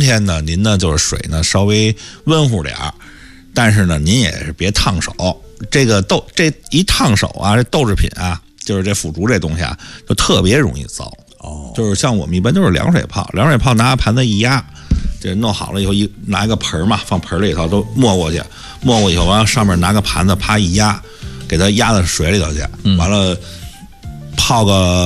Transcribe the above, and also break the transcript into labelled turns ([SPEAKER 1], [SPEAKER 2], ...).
[SPEAKER 1] 天呢，您呢就是水呢稍微温乎点儿，但是呢您也是别烫手。这一烫手啊，这豆制品啊，就是这腐竹这东西啊，就特别容易糟。就是像我们一般都是凉水泡，拿盘子一压，这弄好了以后拿一个盆嘛，放盆里头都没过去，以后完上面拿个盘子啪一压，给它压到水里头去，完了泡个